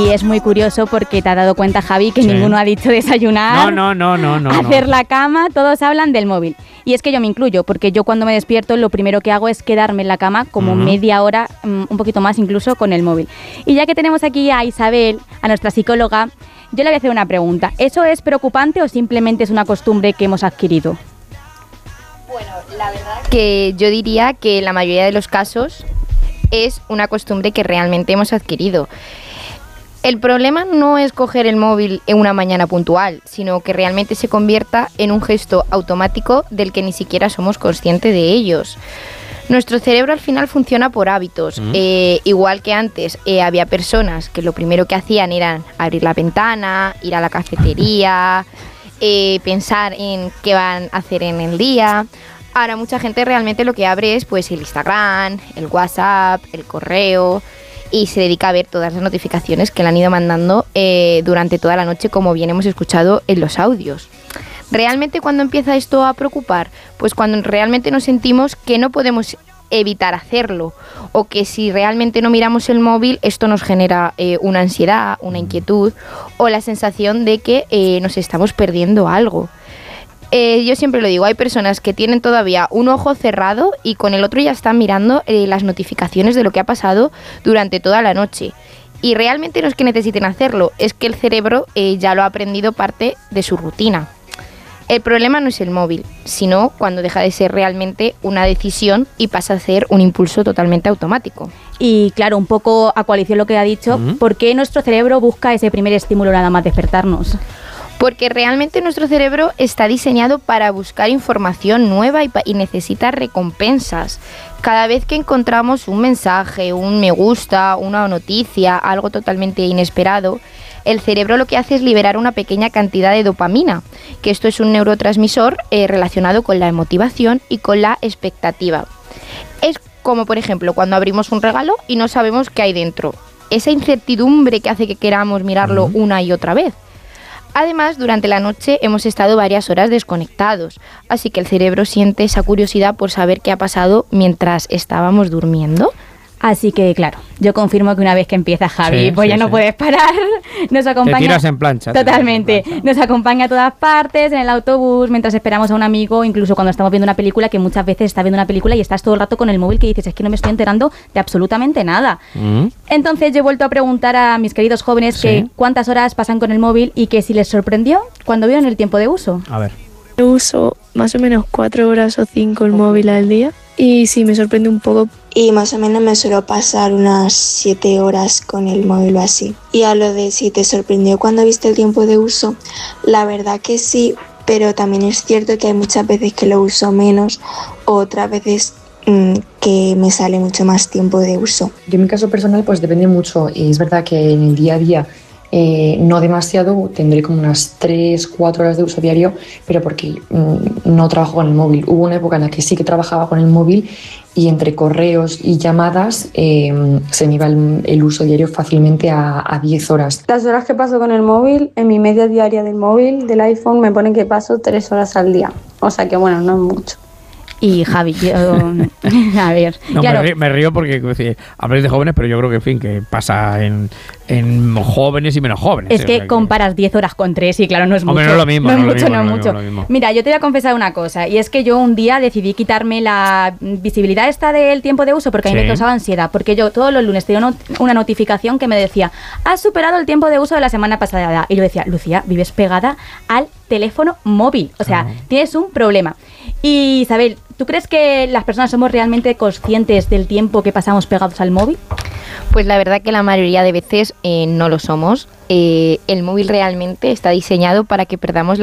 Y es muy curioso porque te has dado cuenta, Javi, que ninguno ha dicho desayunar, hacer la cama, todos hablan del móvil. Y es que yo me incluyo, porque yo cuando me despierto lo primero que hago es quedarme en la cama como media hora, un poquito más incluso, con el móvil. Y ya que tenemos aquí a Isabel, a nuestra psicóloga, yo le voy a hacer una pregunta. ¿Eso es preocupante o simplemente es una costumbre que hemos adquirido? Bueno, la verdad que yo diría que en la mayoría de los casos es una costumbre que realmente hemos adquirido. El problema no es coger el móvil en una mañana puntual, sino que realmente se convierta en un gesto automático del que ni siquiera somos conscientes de ellos. Nuestro cerebro al final funciona por hábitos. Igual que antes había personas que lo primero que hacían era abrir la ventana, ir a la cafetería, pensar en qué van a hacer en el día. Ahora mucha gente realmente lo que abre es pues el Instagram, el WhatsApp, el correo, y se dedica a ver todas las notificaciones que le han ido mandando durante toda la noche, como bien hemos escuchado en los audios. ¿Realmente cuándo empieza esto a preocupar? Pues cuando realmente nos sentimos que no podemos evitar hacerlo, o que si realmente no miramos el móvil esto nos genera una ansiedad, una inquietud o la sensación de que nos estamos perdiendo algo. Yo siempre lo digo, hay personas que tienen todavía un ojo cerrado y con el otro ya están mirando las notificaciones de lo que ha pasado durante toda la noche. Y realmente no es que necesiten hacerlo, es que el cerebro ya lo ha aprendido parte de su rutina. El problema no es el móvil, sino cuando deja de ser realmente una decisión y pasa a ser un impulso totalmente automático. Y claro, un poco a coalición lo que ha dicho, ¿por qué nuestro cerebro busca ese primer estímulo nada más despertarnos? Porque realmente nuestro cerebro está diseñado para buscar información nueva y necesita recompensas. Cada vez que encontramos un mensaje, un me gusta, una noticia, algo totalmente inesperado, el cerebro lo que hace es liberar una pequeña cantidad de dopamina, que esto es un neurotransmisor relacionado con la motivación y con la expectativa. Es como, por ejemplo, cuando abrimos un regalo y no sabemos qué hay dentro. Esa incertidumbre que hace que queramos mirarlo una y otra vez. Además, durante la noche hemos estado varias horas desconectados, así que el cerebro siente esa curiosidad por saber qué ha pasado mientras estábamos durmiendo. Así que, claro, yo confirmo que una vez que empieza Javi, pues ya no puedes parar. Nos acompaña. Te tiras en plancha. Totalmente. Nos acompaña a todas partes, en el autobús, mientras esperamos a un amigo, incluso cuando estamos viendo una película, que muchas veces estás viendo una película y estás todo el rato con el móvil, que dices, es que no me estoy enterando de absolutamente nada. Entonces yo he vuelto a preguntar a mis queridos jóvenes que cuántas horas pasan con el móvil y que si les sorprendió cuando vieron el tiempo de uso. A ver. Yo uso más o menos 4 horas o 5 el móvil al día y sí, me sorprende un poco. Y más o menos me suelo pasar unas 7 horas con el móvil o así. Y a lo de si te sorprendió cuando viste el tiempo de uso, la verdad que sí, pero también es cierto que hay muchas veces que lo uso menos, otras veces que me sale mucho más tiempo de uso. Yo en mi caso personal pues depende mucho, y es verdad que en el día a día no demasiado, tendré como unas 3-4 horas de uso diario, pero porque no trabajo con el móvil. Hubo una época en la que sí que trabajaba con el móvil y entre correos y llamadas se me iba el uso diario fácilmente a 10 horas. Las horas que paso con el móvil, en mi media diaria del móvil, del iPhone, me pone que paso 3 horas al día. O sea que bueno, no es mucho. Y Javi, a ver, no, claro. me río porque habláis de jóvenes, pero yo creo que, en fin, que pasa en jóvenes y menos jóvenes. Es que comparas 10 horas con 3 y claro, no es mucho. Hombre, no es lo mismo. No es mucho. Mira, yo te voy a confesar una cosa, y es que yo un día decidí quitarme la visibilidad esta del tiempo de uso porque a mí me causaba ansiedad, porque yo todos los lunes tenía una notificación que me decía, has superado el tiempo de uso de la semana pasada. Y yo decía, Lucía, vives pegada al teléfono móvil, o sea, tienes un problema. Y Isabel, ¿tú crees que las personas somos realmente conscientes del tiempo que pasamos pegados al móvil? Pues la verdad que la mayoría de veces no lo somos. El móvil realmente está diseñado para que perdamos